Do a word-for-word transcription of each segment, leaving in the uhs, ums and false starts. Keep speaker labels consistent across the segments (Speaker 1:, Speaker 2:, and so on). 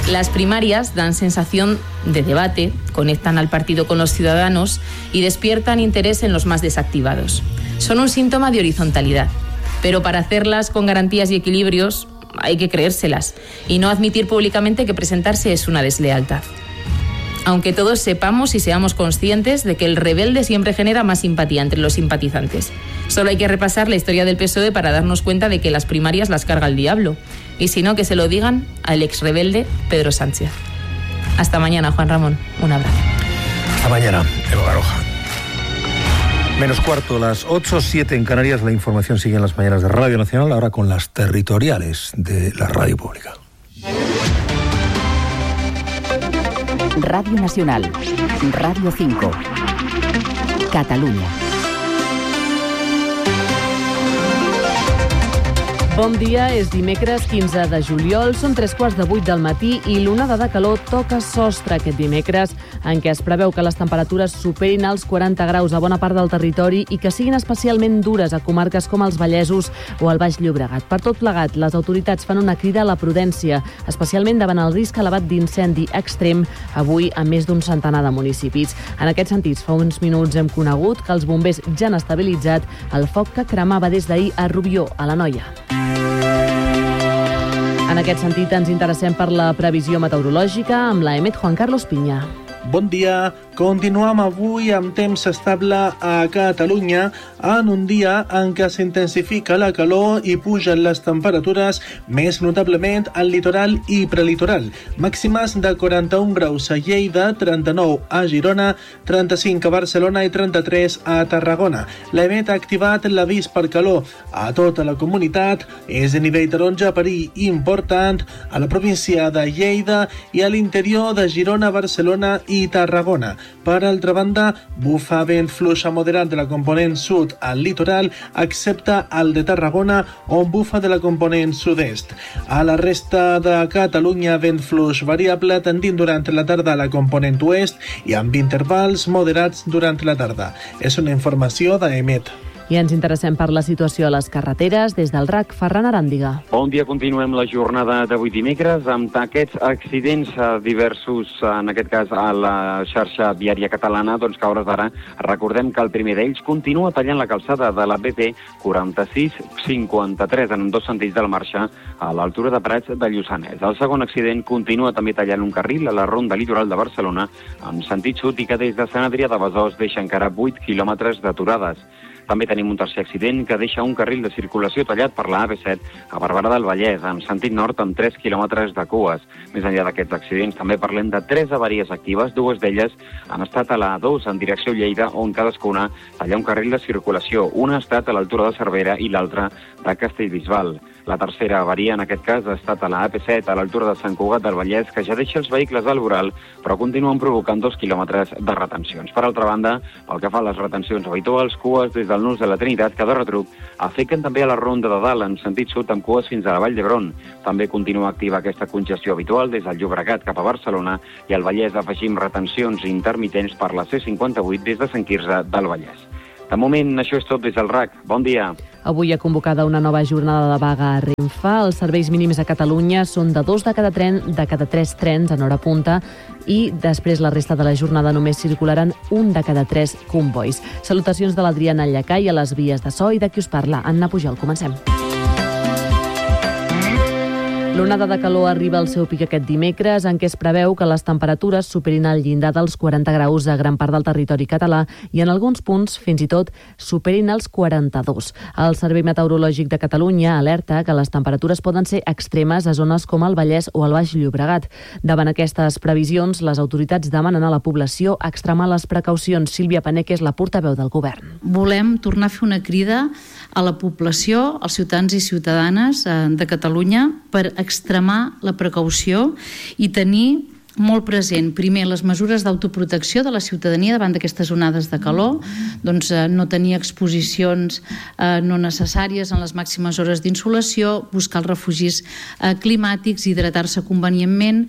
Speaker 1: Las primarias dan sensación de debate, conectan al partido con los ciudadanos y despiertan interés en los más desactivados. Son un síntoma de horizontalidad, pero para hacerlas con garantías y equilibrios hay que creérselas y no admitir públicamente que presentarse es una deslealtad. Aunque todos sepamos y seamos conscientes de que el rebelde siempre genera más simpatía entre los simpatizantes. Solo hay que repasar la historia del P S O E para darnos cuenta de que las primarias las carga el diablo. Y si no, que se lo digan al ex rebelde Pedro Sánchez. Hasta mañana, Juan Ramón. Un abrazo.
Speaker 2: Hasta mañana, Eva Baroja. Menos cuarto, las ocho, siete en Canarias. La información sigue en las mañanas de Radio Nacional, ahora con las territoriales de la radio pública.
Speaker 3: Radio Nacional, Radio cinco, Catalunya.
Speaker 4: Bon dia, és dimecres quinze de juliol, són tres quarts de vuit del matí i l'onada de calor toca sostre aquest dimecres, en què es preveu que les temperatures superin els quaranta graus a bona part del territori i que siguin especialment dures a comarques com els Vallesos o el Baix Llobregat. Per tot plegat, les autoritats fan una crida a la prudència, especialment davant el risc elevat d'incendi extrem avui a més d'un centenar de municipis. En aquest sentit, fa uns minuts hem conegut que els bombers ja han estabilitzat el foc que cremava des d'ahir a Rubió, a l'Anoia. En aquest sentit, ens interessem per la previsió meteorològica amb l'A E M E T Juan Carlos Piña.
Speaker 5: Bon dia. Continuem avui amb temps estable a Catalunya en un dia en què s'intensifica la calor i pugen les temperatures més notablement al litoral i prelitoral. Màximes de quaranta-un graus a Lleida, trenta-nou a Girona, trenta-cinc a Barcelona i trenta-tres a Tarragona. L'A E M E T ha activat l'avís per calor a tota la comunitat. És de nivell taronja, perill important a la província de Lleida i a l'interior de Girona, Barcelona i Tarragona. Per altra banda, bufa vent fluix a moderat de la component sud al litoral, excepte al de Tarragona, on bufa de la component sud-est. A la resta de Catalunya, vent fluix variable tendint durant la tarda a la component oest i amb intervals moderats durant la tarda. És una informació d'A E M E T.
Speaker 4: I ens interessem per la situació a les carreteres. Des del R A C, Ferran Aràndiga.
Speaker 6: Bon dia, continuem la jornada d'avui dimecres amb aquests accidents diversos, en aquest cas a la xarxa viària catalana, doncs que a hores d'ara recordem que el primer d'ells continua tallant la calçada de la B P quaranta-sis cinquanta-tres en dos sentits de la marxa a l'altura de Prats de Lluçanès. El segon accident continua també tallant un carril a la ronda litoral de Barcelona en sentit sud i que des de Sant Adrià de Besòs deixa encara vuit quilòmetres d'aturades. També tenim un tercer accident que deixa un carril de circulació tallat per la A B set a Barberà del Vallès, en sentit nord, amb tres quilòmetres de cues. Més enllà d'aquests accidents, també parlem de tres avaries actives, dues d'elles han estat a la A dos en direcció Lleida, on cadascuna talla un carril de circulació. Una ha estat a l'altura de Cervera i l'altra de Castellbisbal. La tercera avaria, en aquest cas, ha estat a la A P set, a l'altura de Sant Cugat del Vallès, que ja deixa els vehicles al voral, però continuen provocant dos quilòmetres de retencions. Per altra banda, pel que fa a les retencions habituals, cues des del nus de la Trinitat, que de retruc afecten també a la ronda de dalt, en sentit sud, amb cues fins a la Vall d'Hebron. També continua activa aquesta congestió habitual des del Llobregat cap a Barcelona i al Vallès afegim retencions intermitents per la C cinquanta-vuit des de Sant Quirze del Vallès. De moment, això és tot des del R A C. Bon dia.
Speaker 4: Avui ha convocada una nova jornada de vaga a Renfe. Els serveis mínims a Catalunya són de dos de cada, tren, de cada tres trens en hora punta i després la resta de la jornada només circularan un de cada tres convois. Salutacions de l'Adriana Llacai a les vies de so i de qui us parla, Anna Pujol. Comencem. L'onada de calor arriba al seu pic aquest dimecres, en què es preveu que les temperatures superin el llindar dels quaranta graus a gran part del territori català i en alguns punts, fins i tot, superin els quaranta-dos. El Servei Meteorològic de Catalunya alerta que les temperatures poden ser extremes a zones com el Vallès o el Baix Llobregat. Davant aquestes previsions, les autoritats demanen a la població extremar les precaucions. Sílvia Paneque és la portaveu del govern.
Speaker 7: Volem tornar a fer una crida a la població, als ciutadans i ciutadanes de Catalunya, per extremar la precaució i tenir molt present, primer, les mesures d'autoprotecció de la ciutadania davant d'aquestes onades de calor, doncs eh, no tenir exposicions eh, no necessàries en les màximes hores d'insolació, buscar els refugis eh, climàtics, hidratar-se convenientment.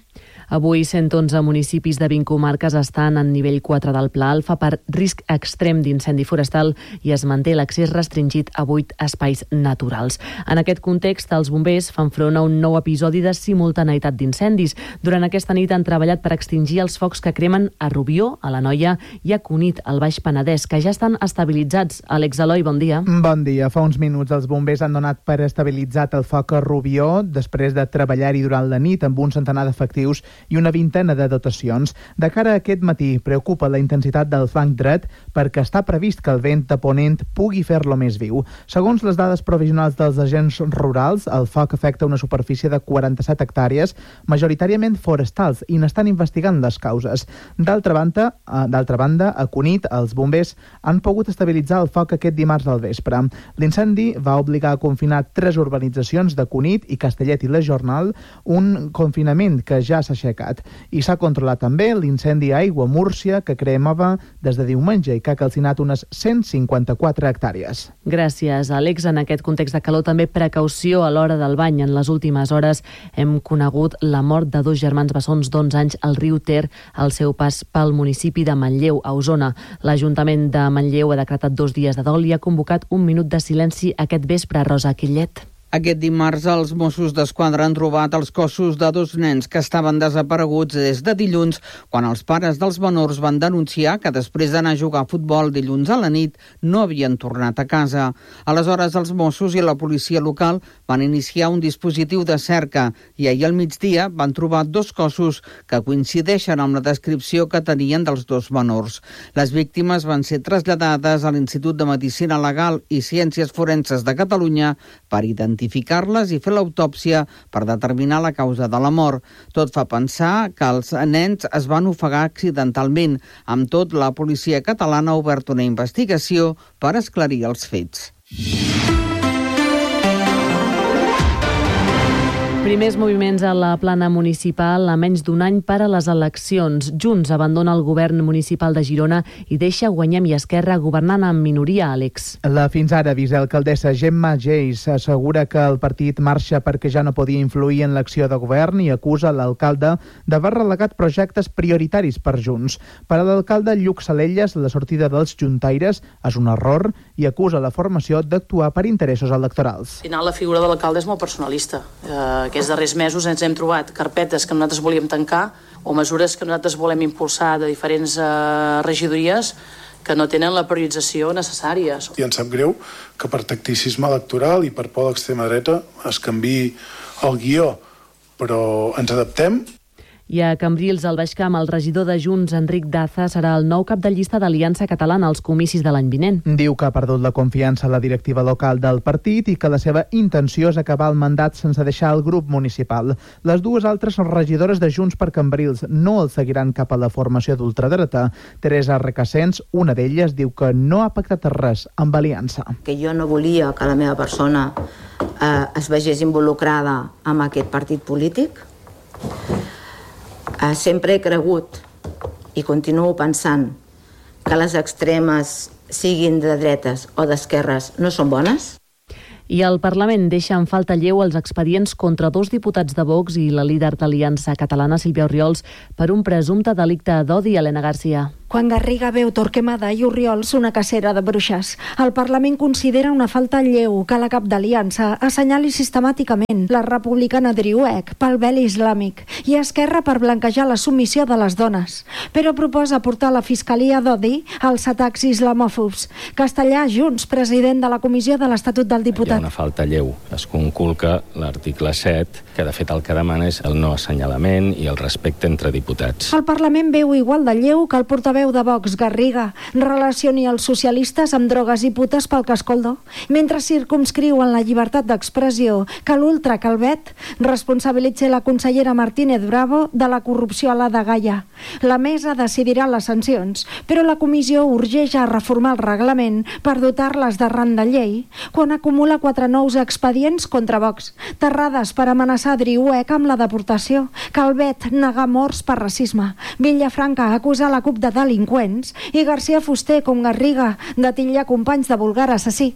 Speaker 4: Avui cent onze municipis de vint comarques estan en nivell quatre del Pla Alfa per risc extrem d'incendi forestal i es manté l'accés restringit a vuit espais naturals. En aquest context, els bombers fan front a un nou episodi de simultaneïtat d'incendis. Durant aquesta nit han treballat per extingir els focs que cremen a Rubió, a l'Anoia i a Cunit, al Baix Penedès, que ja estan estabilitzats. Àlex Eloi, bon dia.
Speaker 8: Bon dia. Fa uns minuts els bombers han donat per estabilitzat el foc a Rubió després de treballar-hi durant la nit amb un centenar d'efectius i una vintena de dotacions. De cara a aquest matí, preocupa la intensitat del flanc dret perquè està previst que el vent de ponent pugui fer-lo més viu. Segons les dades provisionals dels agents rurals, el foc afecta una superfície de quaranta-set hectàrees, majoritàriament forestals, i n'estan investigant les causes. D'altra banda, d'altra banda, a Cunit, els bombers han pogut estabilitzar el foc aquest dimarts al vespre. L'incendi va obligar a confinar tres urbanitzacions de Cunit i Castellet i la Jornal, un confinament que ja s'ha aixecat. I s'ha controlat també l'incendi a Aigua Múrcia, que cremava des de diumenge i que ha calcinat unes cent cinquanta-quatre hectàrees.
Speaker 4: Gràcies, Àlex. En aquest context de calor, també precaució a l'hora del bany. En les últimes hores hem conegut la mort de dos germans bessons d'onze anys al riu Ter al seu pas pel municipi de Manlleu, a Osona. L'Ajuntament de Manlleu ha decretat dos dies de dol i ha convocat un minut de silenci aquest vespre. Rosa Quillet.
Speaker 9: Aquest dimarts els Mossos d'Esquadra han trobat els cossos de dos nens que estaven desapareguts des de dilluns, quan els pares dels menors van denunciar que després d'anar a jugar a futbol dilluns a la nit no havien tornat a casa. Aleshores els Mossos i la policia local van iniciar un dispositiu de cerca i ahir al migdia van trobar dos cossos que coincideixen amb la descripció que tenien dels dos menors. Les víctimes van ser traslladades a l'Institut de Medicina Legal i Ciències Forenses de Catalunya per identificar identificar-les i fer l'autòpsia per determinar la causa de la mort. Tot fa pensar que els nens es van ofegar accidentalment. Amb tot, la policia catalana ha obert una investigació per esclarir els fets.
Speaker 4: Primers moviments a la plana municipal a menys d'un any per a les eleccions. Junts abandona el govern municipal de Girona i deixa Guanyem i Esquerra governant en minoria, Àlex.
Speaker 8: La fins ara vicealcaldessa Gemma Geis assegura que el partit marxa perquè ja no podia influir en l'acció de govern i acusa l'alcalde d'haver relegat projectes prioritaris per Junts. Per a l'alcalde Lluc Salelles, la sortida dels juntaires és un error i acusa la formació d'actuar per interessos electorals.
Speaker 10: Al final la figura de l'alcalde és molt personalista. Eh, Aquests darrers mesos ens hem trobat carpetes que nosaltres volíem tancar o mesures que nosaltres volem impulsar de diferents eh, regidories que no tenen la priorització necessària.
Speaker 11: I ens sap greu que per tacticisme electoral i per por a l'extrema dreta es canviï el guió, però ens adaptem.
Speaker 4: I a Cambrils, al Baix Camp, el regidor de Junts, Enric Daza, serà el nou cap de llista d'Aliança Catalana als comicis de l'any vinent.
Speaker 8: Diu que ha perdut la confiança a la directiva local del partit i que la seva intenció és acabar el mandat sense deixar el grup municipal. Les dues altres regidores de Junts per Cambrils no el seguiran cap a la formació d'ultradreta. Teresa Recassens, una d'elles, diu que no ha pactat res amb Aliança.
Speaker 12: Que jo no volia que la meva persona eh, es vegés involucrada amb aquest partit polític. Uh, sempre he cregut i continuo pensant que les extremes, siguin de dretes o d'esquerres, no són bones.
Speaker 4: I el Parlament deixa en falta lleu els expedients contra dos diputats de Vox i la líder d'Aliança Catalana, Sílvia Orriols, per un presumpte delicte d'odi. Helena Garcia.
Speaker 13: Quan Garriga veu Torquemada i Orriols una cacera de bruixes, el Parlament considera una falta lleu que la cap d'Aliança assenyali sistemàticament la republicana Driouech pel vel islàmic i Esquerra per blanquejar la submissió de les dones, però proposa portar la Fiscalia d'odi als atacs islamòfobs. Castellà, Junts, president de la Comissió de l'Estatut del Diputat.
Speaker 14: Hi ha una falta lleu. Es conculca l'article set, que de fet el que demana és el no assenyalament i el respecte entre diputats.
Speaker 13: El Parlament veu igual de lleu que el portaveu de Vox, Garriga, relacioni els socialistes amb drogues i putes pel Cascoldo, mentre circumscriuen la llibertat d'expressió que l'Ultra Calvet responsabilitza la consellera Martínez Bravo de la corrupció a la de Gaia. La mesa decidirà les sancions, però la comissió urgeix a reformar el reglament per dotar-les de rang de llei, quan acumula quatre nous expedients contra Vox, terrades per amenaçar Driouech amb la deportació, Calvet negar morts per racisme, Villafranca acusa la CUP de delinqüents i García Fuster com Garriga de titllar companys de vulgar assassí.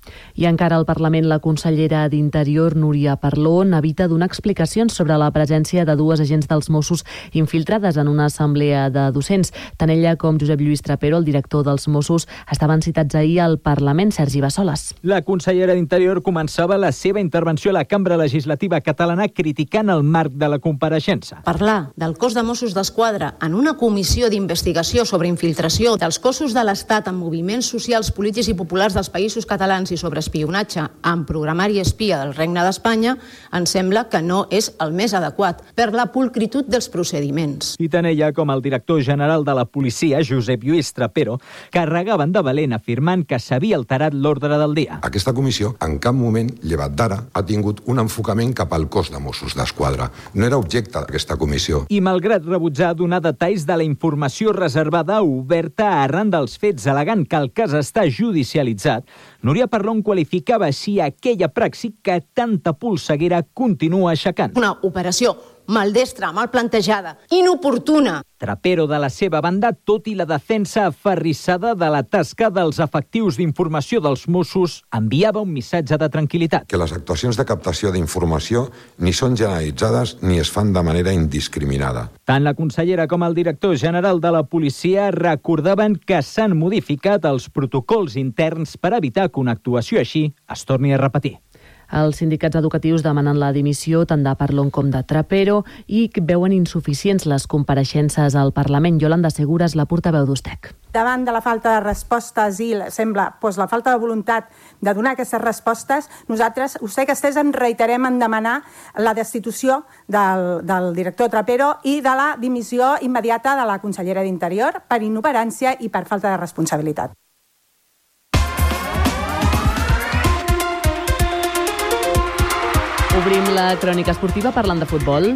Speaker 4: I encara al Parlament, la consellera d'Interior, Núria Parlon, evita donar explicacions sobre la presència de dues agents dels Mossos infiltrades en una assemblea de docents. Tant ella com Josep Lluís Trapero, el director dels Mossos, estaven citats ahir al Parlament. Sergi Bassoles.
Speaker 15: La consellera d'Interior començava la seva intervenció a la Cambra Legislativa catalana criticant el marc de la compareixença.
Speaker 16: Parlar del cos de Mossos d'Esquadra en una comissió d'investigació sobre infiltració dels cossos de l'Estat en moviments socials, polítics i populars dels països catalans i sobre espionatge amb programari espia del Regne d'Espanya ens sembla que no és el més adequat per la pulcritud dels procediments.
Speaker 15: I tant ella com el director general de la policia, Josep Lluís Trapero, carregaven de valent afirmant que s'havia alterat l'ordre del dia.
Speaker 17: Aquesta comissió en cap moment, llevat d'ara, ha tingut un enfocament cap al cos de Mossos d'Esquadra. No era objecte d'aquesta comissió.
Speaker 15: I malgrat rebutjar donar detalls de la informació reservada oberta arran dels fets, al·legant que el cas està judicialitzat, Núria Parlon qualificava així aquella praxi que tanta polseguera continua aixecant.
Speaker 16: Una operació maldestra, mal plantejada, inoportuna.
Speaker 15: Trapero, de la seva banda, tot i la defensa aferrissada de la tasca dels efectius d'informació dels Mossos, enviava un missatge de tranquil·litat.
Speaker 17: Que les actuacions de captació d'informació ni són generalitzades ni es fan de manera indiscriminada.
Speaker 15: Tant la consellera com el director general de la policia recordaven que s'han modificat els protocols interns per evitar que una actuació així es torni a repetir.
Speaker 4: Els sindicats educatius demanen la dimissió tant de Parlon com de Trapero i veuen insuficients les compareixences al Parlament. Yolanda Segures, la portaveu d'Ustec.
Speaker 18: Davant de la falta de respostes i sembla doncs, la falta de voluntat de donar aquestes respostes, nosaltres, Ustec Estès, en reiterem en demanar la destitució del, del director Trapero i de la dimissió immediata de la consellera d'Interior per inoperància i per falta de responsabilitat.
Speaker 4: Obrim la crònica esportiva parlant de futbol.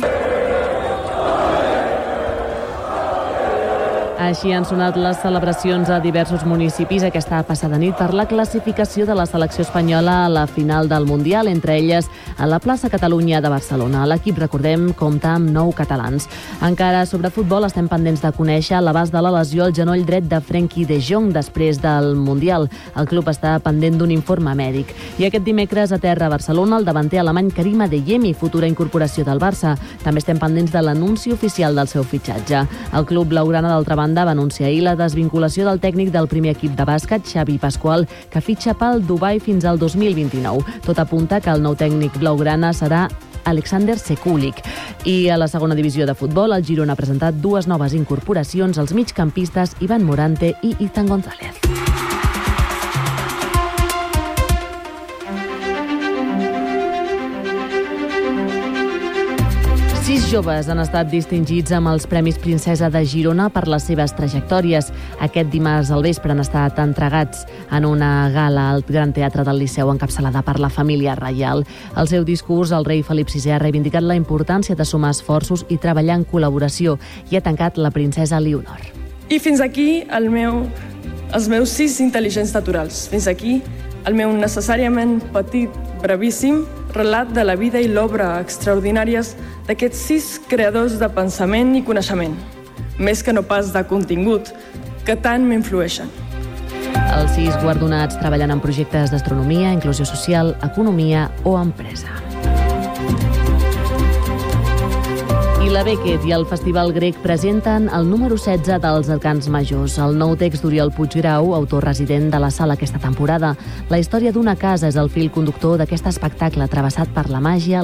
Speaker 4: Així han sonat les celebracions a diversos municipis aquesta passada nit per la classificació de la selecció espanyola a la final del Mundial, entre elles a la plaça Catalunya de Barcelona. L'equip, recordem, compta amb nou catalans. Encara sobre futbol estem pendents de conèixer l'abast de la lesió al genoll dret de Frenkie de Jong després del Mundial. El club està pendent d'un informe mèdic. I aquest dimecres a terra a Barcelona el davanter alemany Karim Adeyemi, futura incorporació del Barça. També estem pendents de l'anunci oficial del seu fitxatge. El club blaugrana, d'altra banda, va anunciar ahir la desvinculació del tècnic del primer equip de bàsquet, Xavi Pascual, que fitxa pel Dubai fins al dos mil vint-i-nou. Tot apunta que el nou tècnic blaugrana serà Alexander Sekulic. I a la segona divisió de futbol, el Girona ha presentat dues noves incorporacions, els migcampistes Ivan Morante i Ethan González. Sis joves han estat distingits amb els Premis Princesa de Girona per les seves trajectòries. Aquest dimarts al vespre han estat entregats en una gala al Gran Teatre del Liceu encapçalada per la família reial. Al seu discurs, el rei Felip sisè ha reivindicat la importància de sumar esforços i treballar en col·laboració i ha tancat la princesa Leonor.
Speaker 19: I fins aquí el meu, els meus sis intel·ligents naturals. Fins aquí el meu necessàriament petit, brevíssim, relat de la vida i l'obra extraordinàries d'aquests sis creadors de pensament i coneixement, més que no pas de contingut, que tant m'influeixen.
Speaker 4: Els sis guardonats treballen en projectes d'astronomia, inclusió social, economia o empresa. I la Beckett i el Festival Grec presenten el número setze dels Arcans Majors, el nou text d'Oriol Puiggrau, autor resident de la sala aquesta temporada. La història d'una casa és el fil conductor d'aquest espectacle travessat per la màgia,